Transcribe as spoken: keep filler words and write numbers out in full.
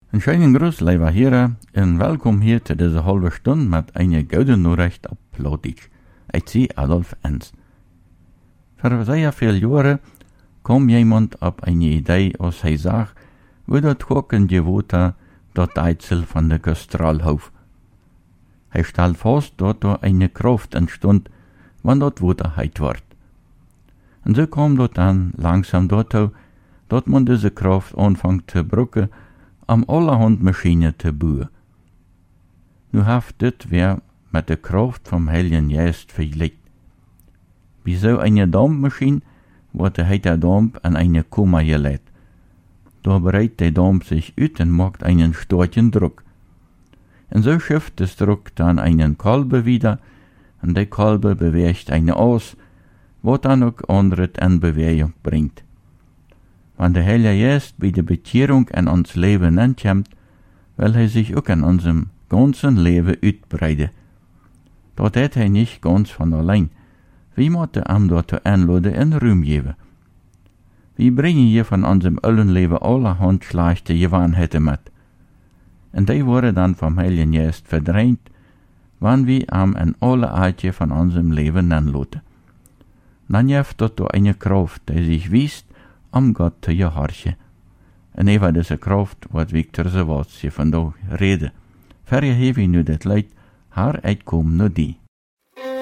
Een schönen Gruß, lieve heren, en welkom hier te deze halve Stunde met een gouden Nachricht op Plattdeutsch. Ik zie Adolf Enz. Voor zeer veel jaren kwam iemand op een idee als hij zag hoe dat gokken gewoonte dat Eitsel van de Kastralhof. Hij stelde vast dat er een kracht entstond, wanneer dat water heit wordt. En zo kwam dat dan langzaam daartoe, dat man deze kracht aanvangt te gebruiken om allerhand Maschinen te bouwen. Nu heeft dit weer met de kracht vom Heiligen Geist vergelijkt. Wie zo eine Dampfmaschine wordt de hete damp an eine Koma geleitet. Da breitet der Dampf sich uit und macht einen starken Druck. Und so schifft das Druck dann einen Kolbe wieder, und der Kolbe bewegt eine aus, was dann auch andere in Bewegung bringt. Wenn der Heilige Geist bei der Bekehrung in uns Leben ankommt, will er sich auch in unserem ganzen Leben uitbreiden. Das hat er nicht ganz von allein. Wir müssen ihm dazu einladen und Raum geben. Wir bringen hier von unserem allen Leben allerhand schlechte Gewohnheiten mit. Und die worden dann vom Heiligen Geist verdrängt, wenn wir ihm in alle Arten von unserem Leben einladen. Dann gibt es da eine Kraft, die sich wisst, um Gott zu gehorchen. Und über diese Kraft wird Victor Zawadzki vandaag reden. Vergeef je nu dit leid, haar uitkom naar die.